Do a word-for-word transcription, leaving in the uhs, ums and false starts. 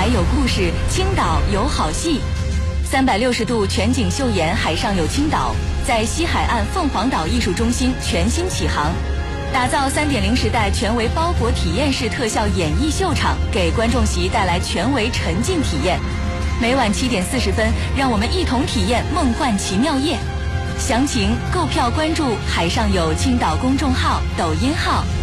有故事，青岛有好戏。三百六十度全景秀演海上有青岛，在西海岸凤凰岛艺术中心全新启航，打造 三点零 时代全为包裹体验式特效演绎秀场，给观众席带来全为沉浸体验。每晚七点四十分，让我们一同体验梦幻奇妙夜。详情购票关注海上有青岛公众号、抖音号。